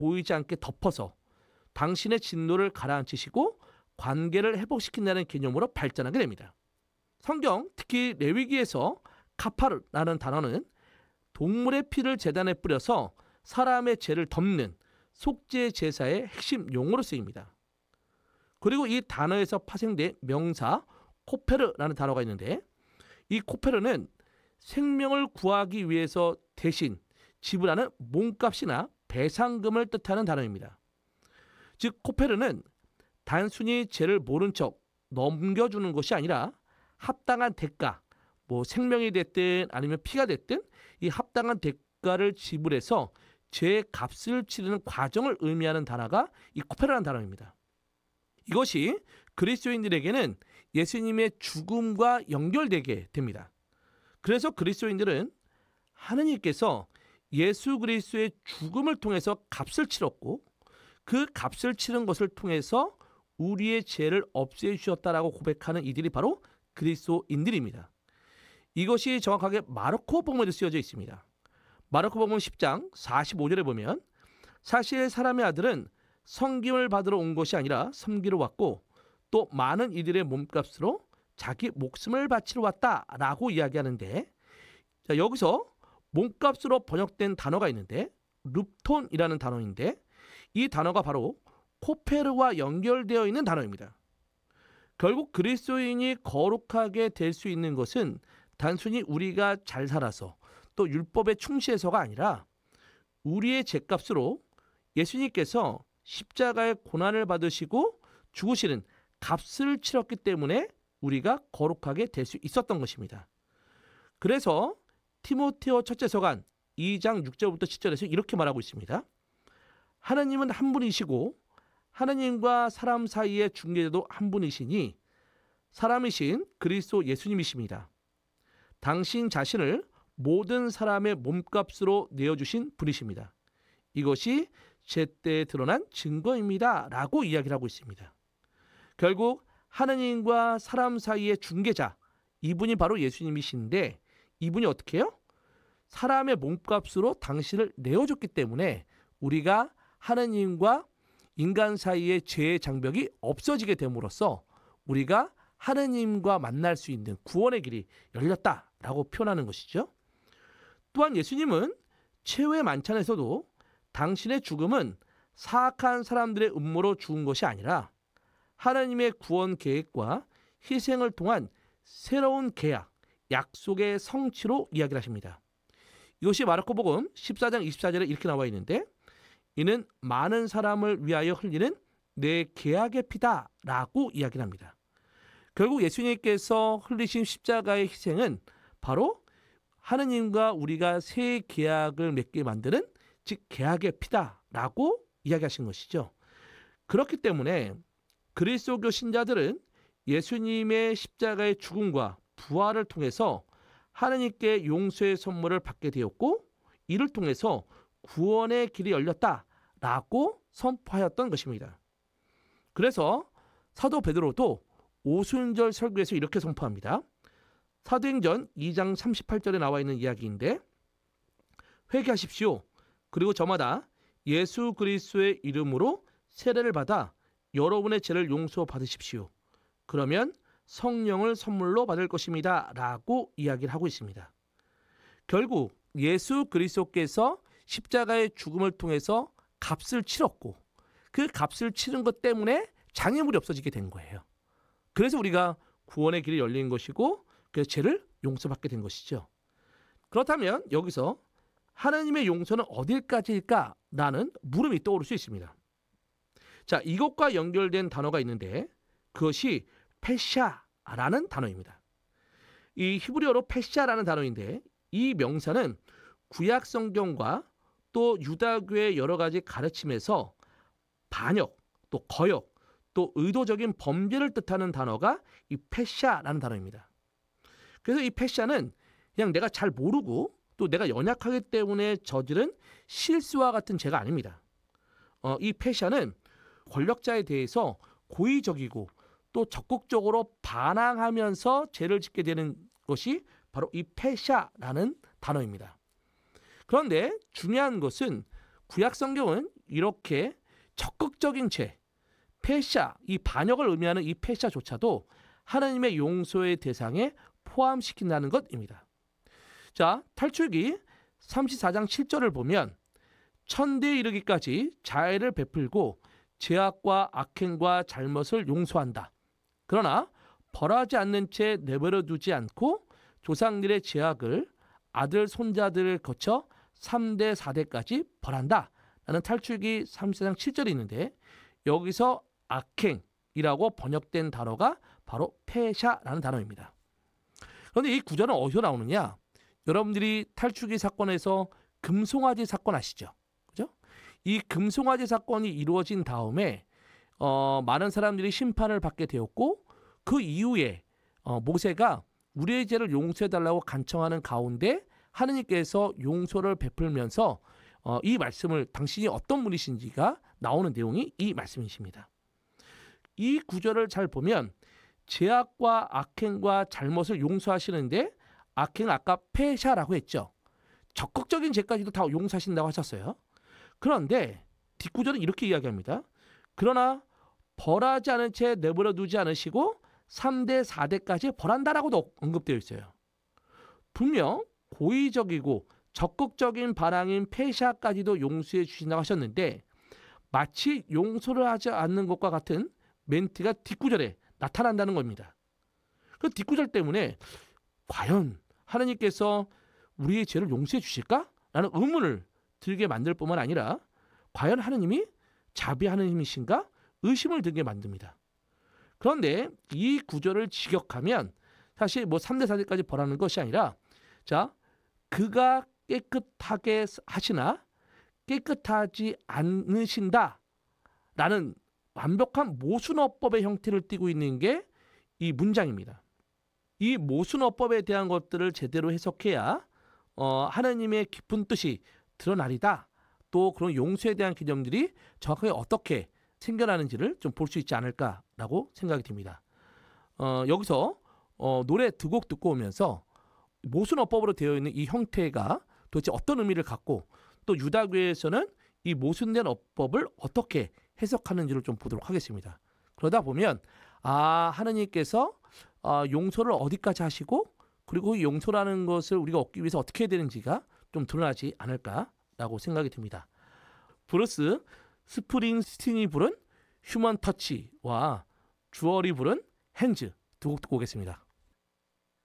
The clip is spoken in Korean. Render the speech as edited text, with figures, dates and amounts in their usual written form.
보이지 않게 덮어서 당신의 진노를 가라앉히시고 관계를 회복시킨다는 개념으로 발전하게 됩니다. 성경, 특히 레위기에서 카파르라는 단어는 동물의 피를 제단에 뿌려서 사람의 죄를 덮는 속죄 제사의 핵심 용어로 쓰입니다. 그리고 이 단어에서 파생된 명사 코페르라는 단어가 있는데, 이 코페르는 생명을 구하기 위해서 대신 지불하는 몸값이나 배상금을 뜻하는 단어입니다. 즉 코페르는 단순히 죄를 모른 척 넘겨주는 것이 아니라 합당한 대가, 생명이 됐든 아니면 피가 됐든 이 합당한 대가를 지불해서 죄의 값을 치르는 과정을 의미하는 단어가 이 코페르라는 단어입니다. 이것이 그리스도인들에게는 예수님의 죽음과 연결되게 됩니다. 그래서 그리스도인들은 하느님께서 예수 그리스도의 죽음을 통해서 값을 치렀고 그 값을 치른 것을 통해서 우리의 죄를 없애주셨다라고 고백하는 이들이 바로 그리스도인들입니다. 이것이 정확하게 마르코 복음에도 쓰여져 있습니다. 마르코 복음 10장 45절에 보면 사실 사람의 아들은 섬김을 받으러 온 것이 아니라 섬기러 왔고 또 많은 이들의 몸값으로 자기 목숨을 바치러 왔다라고 이야기하는데, 자, 여기서 몸값으로 번역된 단어가 있는데 룹톤이라는 단어인데 이 단어가 바로 코페르와 연결되어 있는 단어입니다. 결국 그리스도인이 거룩하게 될 수 있는 것은 단순히 우리가 잘 살아서 또 율법에 충실해서가 아니라 우리의 죄값으로 예수님께서 십자가의 고난을 받으시고 죽으시는 값을 치렀기 때문에 우리가 거룩하게 될 수 있었던 것입니다. 그래서 디모데서 첫째서간 2장 6절부터 7절에서 이렇게 말하고 있습니다. 하나님은 한 분이시고 하나님과 사람 사이의 중개자도 한 분이시니 사람이신 그리스도 예수님이십니다. 당신 자신을 모든 사람의 몸값으로 내어주신 분이십니다. 이것이 제때에 드러난 증거입니다 라고 이야기를 하고 있습니다. 결국 하나님과 사람 사이의 중개자, 이분이 바로 예수님이신데 이분이 어떻게 해요? 사람의 몸값으로 당신을 내어줬기 때문에 우리가 하나님과 인간 사이의 죄의 장벽이 없어지게 됨으로써 우리가 하나님과 만날 수 있는 구원의 길이 열렸다라고 표현하는 것이죠. 또한 예수님은 최후의 만찬에서도 당신의 죽음은 사악한 사람들의 음모로 죽은 것이 아니라 하나님의 구원 계획과 희생을 통한 새로운 계약, 약속의 성취로 이야기를 하십니다. 이것이 마르코복음 14장 24절에 이렇게 나와 있는데 이는 많은 사람을 위하여 흘리는 내 계약의 피다라고 이야기를 합니다. 결국 예수님께서 흘리신 십자가의 희생은 바로 하느님과 우리가 새 계약을 맺게 만드는 즉 계약의 피다라고 이야기하신 것이죠. 그렇기 때문에 그리스도교 신자들은 예수님의 십자가의 죽음과 부활을 통해서 하느님께 용서의 선물을 받게 되었고 이를 통해서 구원의 길이 열렸다라고 선포하였던 것입니다. 그래서 사도 베드로도 오순절 설교에서 이렇게 선포합니다. 사도행전 2장 38절에 나와 있는 이야기인데 회개하십시오. 그리고 저마다 예수 그리스도의 이름으로 세례를 받아 여러분의 죄를 용서받으십시오. 그러면 성령을 선물로 받을 것입니다 라고 이야기를 하고 있습니다. 결국 예수 그리스도께서 십자가의 죽음을 통해서 값을 치렀고 그 값을 치른 것 때문에 장애물이 없어지게 된 거예요. 그래서 우리가 구원의 길이 열린 것이고 그래서 죄를 용서받게 된 것이죠. 그렇다면 여기서 하나님의 용서는 어딜까지일까라는 물음이 떠오를 수 있습니다. 자, 이것과 연결된 단어가 있는데 그것이 페샤라는 단어입니다. 이 히브리어로 페샤라는 단어인데 이 명사는 구약 성경과 또 유다교의 여러 가지 가르침에서 반역, 또 거역, 또 의도적인 범죄를 뜻하는 단어가 이 페샤라는 단어입니다. 그래서 이 페샤는 그냥 내가 잘 모르고 또 내가 연약하기 때문에 저지른 실수와 같은 죄가 아닙니다. 이 페샤는 권력자에 대해서 고의적이고 또 적극적으로 반항하면서 죄를 짓게 되는 것이 바로 이 페샤라는 단어입니다. 그런데 중요한 것은 구약 성경은 이렇게 적극적인 죄, 패샤, 이 반역을 의미하는 이 패샤조차도 하나님의 용서의 대상에 포함시킨다는 것입니다. 자, 탈출기 34장 7절을 보면 천대에 이르기까지 자애를 베풀고 죄악과 악행과 잘못을 용서한다. 그러나 벌하지 않는 채 내버려 두지 않고 조상들의 죄악을 아들 손자들을 거쳐 3대 4대까지 벌한다. 라는 탈출기 34장 7절이 있는데 여기서 악행이라고 번역된 단어가 바로 패샤라는 단어입니다. 그런데 이 구절은 어디서 나오느냐? 여러분들이 탈출기 사건에서 금송아지 사건 아시죠? 그죠? 이 금송아지 사건이 이루어진 다음에 많은 사람들이 심판을 받게 되었고 그 이후에 모세가 우리의 죄를 용서해달라고 간청하는 가운데 하느님께서 용서를 베풀면서 이 말씀을 당신이 어떤 분이신지가 나오는 내용이 이 말씀이십니다. 이 구절을 잘 보면 죄악과 악행과 잘못을 용서하시는데 악행 아까 패샤라고 했죠. 적극적인 죄까지도 다 용서하신다고 하셨어요. 그런데 뒷구절은 이렇게 이야기합니다. 그러나 벌하지 않은 채 내버려 두지 않으시고 3대 4대까지 벌한다라고도 언급되어 있어요. 분명 고의적이고 적극적인 반항인 패샤까지도 용서해 주신다고 하셨는데 마치 용서를 하지 않는 것과 같은 멘트가 뒷구절에 나타난다는 겁니다. 그 뒷구절 때문에 과연 하나님께서 우리의 죄를 용서해 주실까? 라는 의문을 들게 만들 뿐만 아니라 과연 하나님이 자비하는 하나님이신가? 의심을 들게 만듭니다. 그런데 이 구절을 직역하면 사실 3대 4대까지 벌하는 것이 아니라 자, 그가 깨끗하게 하시나 깨끗하지 않으신다 라는 완벽한 모순어법의 형태를 띠고 있는 게 이 문장입니다. 이 모순어법에 대한 것들을 제대로 해석해야 하나님의 깊은 뜻이 드러나리다. 또 그런 용서에 대한 개념들이 정확하게 어떻게 생겨나는지를 좀 볼 수 있지 않을까라고 생각이 듭니다. 여기서 노래 두 곡 듣고 오면서 모순어법으로 되어 있는 이 형태가 도대체 어떤 의미를 갖고 또 유다교에서는 이 모순된 어법을 어떻게 해석하는지를 좀 보도록 하겠습니다. 그러다 보면 하나님께서 용서를 어디까지 하시고 그리고 용서라는 것을 우리가 얻기 위해서 어떻게 해야 되는지가 좀 드러나지 않을까라고 생각이 듭니다. 브루스 스프링스틴이 부른 휴먼 터치와 주얼이 부른 핸즈 두 곡 듣고 오겠습니다.